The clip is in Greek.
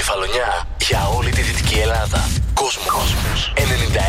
Κεφαλονιά για όλη τη Δυτική Ελλάδα. Κόσμος 96,2.